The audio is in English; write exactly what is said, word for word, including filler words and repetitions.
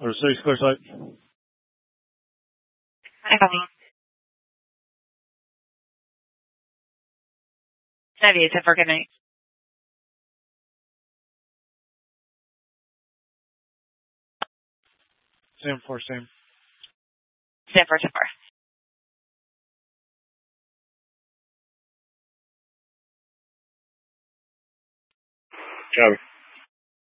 Or six, clear sight. I copy. ninety-eight, for good night. Same for same. Same for, same for. Copy.